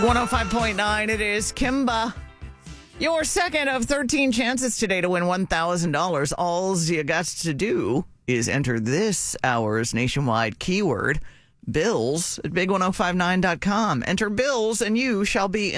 105.9, it is Kimba. Your second of 13 chances today to win $1,000. All you got to do is enter this hour's nationwide keyword, bills, at big1059.com. Enter bills and you shall be